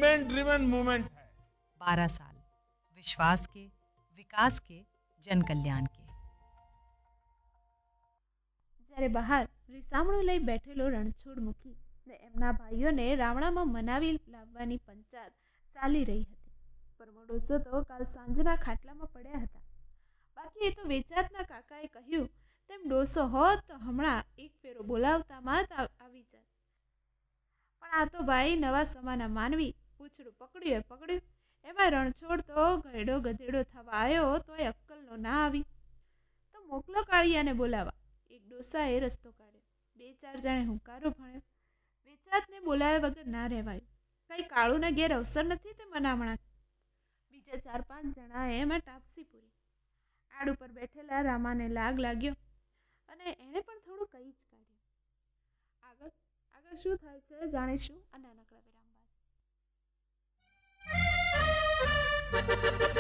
Campaign driven movement है। 12 साल विश्वास के, विकास के, जन कल्याण के। જ્યારે બહાર રીસામણું લઈ બેઠેલો રણછોડ મૂકી ને એમના ભાઈઓને રાવણામાં મનાવી લાવવાની પંચાયત ચાલી રહી હતી. પરમડોસો તો કાલ સાંજના ખાટલામાં પડ્યા હતા. બાકી એ તો વેચાતના કાકાએ કહ્યું તેમ ડોસો હોત તો હમણાં એક ફેરો બોલાવતામાં જ આવી જાત. પણ આ તો ભાઈ નવા સમાના માનવી, પૂછડું પકડ્યું એ પકડ્યું. એમાં રણછોડ તો ઘરડો ગધેડો થવા આવ્યો તોય અક્કલનો ના આવી. તો મોકલો કાળિયાને બોલાવા. એક ડોસાએ રસ્તો કાઢ્યો. 2-4 જણે હુંકારો ભણ્યો. વેચાતને બોલાવ્યા વગર ના રહેવાયું. કઈ કાળુના ઘેર અવસર નથી તે મનામણા. બીજા 4-5 જણાએ એમાં ટાપસી પૂરી. આડ ઉપર બેઠેલા રામાને લાગ લાગ્યો અને એણે પણ થોડું કહી જ કાઢ્યું. આગળ શું થાય છે જાણીશું આ નાનકડા વિરામ બાદ.